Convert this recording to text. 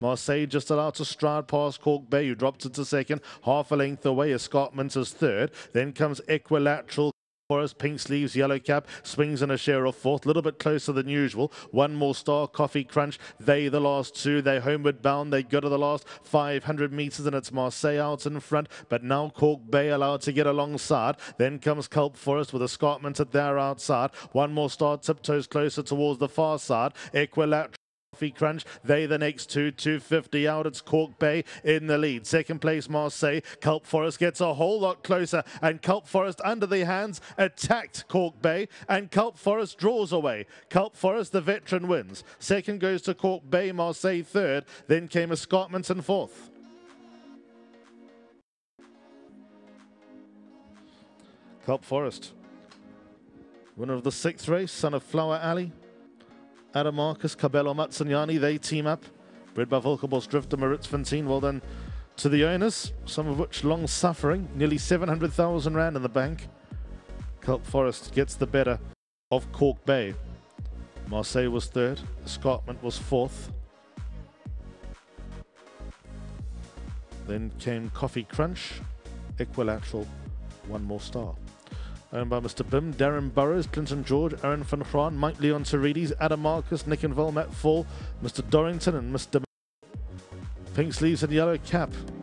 Marseille just allowed to stride past Cork Bay, who drops into second, half a length away. Escarpment is third. Then comes Equilateral. Forest, pink sleeves, yellow cap, swings in a share of fourth, a little bit closer than usual. One More Star, Coffee Crunch, they the last two, they homeward bound, they go to the last 500 metres and it's Marseille out in front, but now Cork Bay allowed to get alongside. Then comes Culp Forest with Escarpment at their outside. One More Star tiptoes closer towards the far side. Equilateral, Coffee Crunch, they the next two, 250 out. It's Cork Bay in the lead. Second place, Marseille. Culp Forest gets a whole lot closer, and Culp Forest under the hands attacked Cork Bay, and Culp Forest draws away. Culp Forest, the veteran, wins. Second goes to Cork Bay, Marseille third. Then came Escarpment in fourth. Culp Forest, winner of the sixth race, son of Flower Alley. Adam Marcus, Cabello Matsanyani, they team up. Bred by Volkerbos Drifter, Maritz Fontaine. Well done to the owners, some of which long suffering. Nearly 700,000 Rand in the bank. Culp Forest gets the better of Cork Bay. Marseille was third. Escarpment was fourth. Then came Coffee Crunch, Equilateral, One More Star. Owned by Mr. Bim, Darren Burrows, Clinton George, Aaron van Graan, Mike Leon Terides, Adam Marcus, Nick and Vol, Matt Fall, Mr. Dorrington and Mr. Pink Sleeves and Yellow Cap.